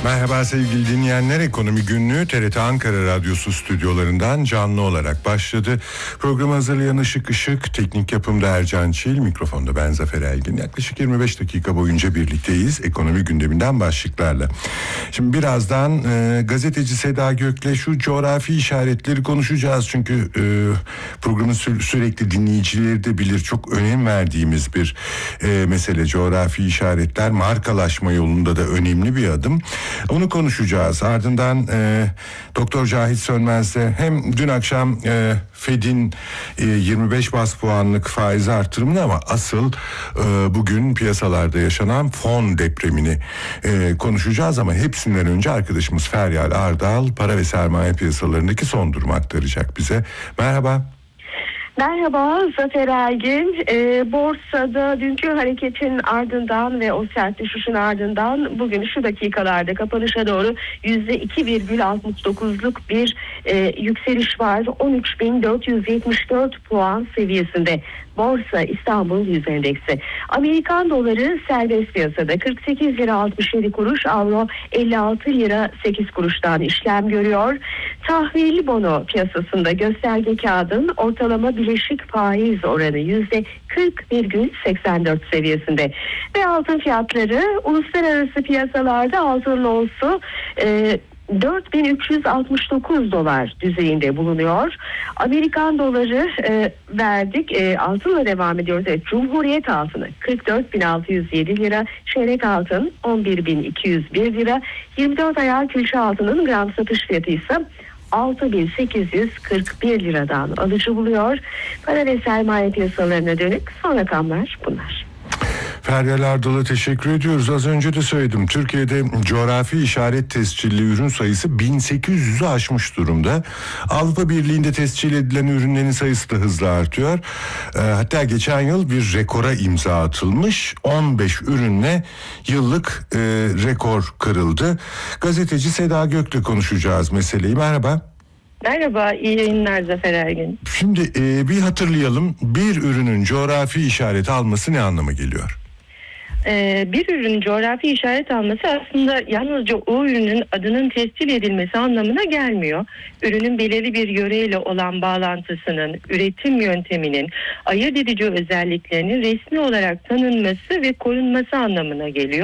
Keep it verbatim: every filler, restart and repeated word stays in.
Merhaba sevgili dinleyenler, Ekonomi Günlüğü T R T Ankara Radyosu stüdyolarından canlı olarak başladı. Programı hazırlayan Işık Işık, teknik yapımda Ercan Çil, mikrofonda ben Zafer Elgin. Yaklaşık yirmi beş dakika boyunca birlikteyiz ekonomi gündeminden başlıklarla. Şimdi birazdan e, gazeteci Seda Gök'le şu coğrafi işaretleri konuşacağız. Çünkü e, programın sü- sürekli dinleyicileri de bilir, çok önem verdiğimiz bir e, mesele coğrafi işaretler. Markalaşma yolunda da önemli bir adım. Onu konuşacağız. Ardından e, Doktor Cahit Sönmez'le hem dün akşam e, Fed'in e, yirmi beş bas puanlık faiz artırımını ama asıl e, bugün piyasalarda yaşanan fon depremini e, konuşacağız. Ama hepsinden önce arkadaşımız Feryal Ardal para ve sermaye piyasalarındaki son durumu aktaracak bize. Merhaba. Merhaba Zafer Ergin. E, borsada dünkü hareketin ardından ve o sert düşüşün ardından bugün şu dakikalarda kapanışa doğru yüzde iki virgül altmış dokuzluk bir e, yükseliş var. on üç bin dört yüz yetmiş dört puan seviyesinde Borsa İstanbul Yüz Endeksi. Amerikan doları serbest piyasada kırk sekiz lira altmış yedi kuruş, avro elli altı lira sekiz kuruştan işlem görüyor. Tahvil bono piyasasında gösterge kağıdın ortalama bileşik faiz oranı yüzde kırk virgül seksen dört seviyesinde. Ve altın fiyatları uluslararası piyasalarda altın onsu e, dört bin üç yüz altmış dokuz dolar düzeyinde bulunuyor. Amerikan doları e, verdik. E, altınla devam ediyoruz. Evet, Cumhuriyet altını kırk dört bin altı yüz yedi lira, çeyrek altın on bir bin iki yüz bir lira, yirmi dört ayar külçe altının gram satış fiyatı ise altı bin sekiz yüz kırk bir liradan alıcı buluyor. Para ve sermaye piyasalarına dönük son rakamlar bunlar. Feryal Ardal'a teşekkür ediyoruz. Az önce de söyledim. Türkiye'de coğrafi işaret tescilli ürün sayısı bin sekiz yüzü aşmış durumda. Avrupa Birliği'nde tescil edilen ürünlerin sayısı da hızla artıyor. Ee, hatta geçen yıl bir rekora imza atılmış. on beş ürünle yıllık e, rekor kırıldı. Gazeteci Seda Gök'le konuşacağız meseleyi. Merhaba. Merhaba, iyi yayınlar Zafer Ergin. Şimdi e, bir hatırlayalım. Bir ürünün coğrafi işaret alması ne anlama geliyor? Bir ürünün coğrafi işaret alması aslında yalnızca o ürünün adının tescil edilmesi anlamına gelmiyor. Ürünün belirli bir yöreyle olan bağlantısının, üretim yönteminin, ayırt edici özelliklerinin resmi olarak tanınması ve korunması anlamına geliyor.